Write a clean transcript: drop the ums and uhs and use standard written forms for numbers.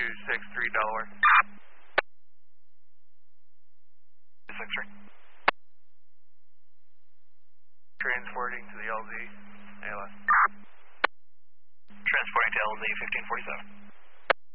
263 Delaware. 263. Transporting to the LZ, ALS. Transporting to LZ 1547.